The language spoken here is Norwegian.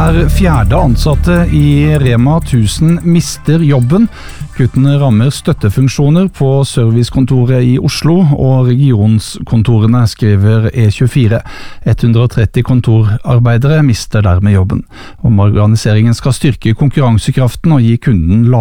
Hver fjerde ansatte i Rema 1000 mister jobben. Kuttene rammer støttefunksjoner på servicekontoret i Oslo og regionskontorene, skriver E24. 130 kontorarbeidere mister dermed jobben. Omorganiseringen skal styrke konkurransekraften og gi kunden